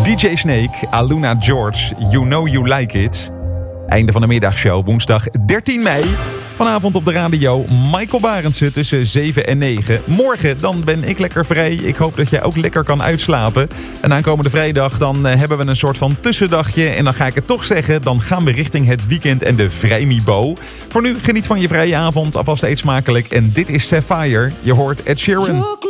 DJ Snake, Aluna George, You Know You Like It. Einde van de middagshow, woensdag 13 mei. Vanavond op de radio Michael Barendse tussen 7 en 9. Morgen dan ben ik lekker vrij. Ik hoop dat jij ook lekker kan uitslapen. En aankomende vrijdag dan hebben we een soort van tussendagje. En dan ga ik het toch zeggen, dan gaan we richting het weekend en de vrijmibo. Voor nu, geniet van je vrije avond. Alvast eet smakelijk. En dit is Sapphire. Je hoort Ed Sheeran.